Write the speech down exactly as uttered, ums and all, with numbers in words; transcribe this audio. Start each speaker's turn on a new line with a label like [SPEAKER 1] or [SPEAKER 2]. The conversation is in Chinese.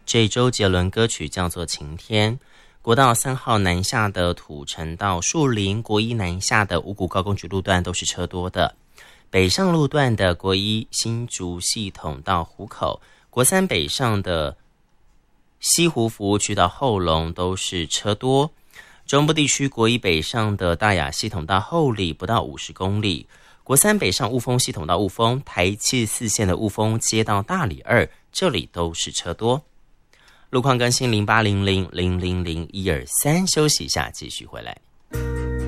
[SPEAKER 1] 这周杰伦歌曲叫做《晴天》。国道三号南下的土城到树林，国一南下的五股高工局路段都是车多的。北上路段的国一新竹系统到湖口，国三北上的西湖服务区到后龙都是车多。中部地区国一北上的大雅系统到后里不到五十公里，国三北上雾峰系统到雾峰，台七四线的雾峰接到大里二，这里都是车多。路况更新零八零零零零零一二三，休息一下继续回来。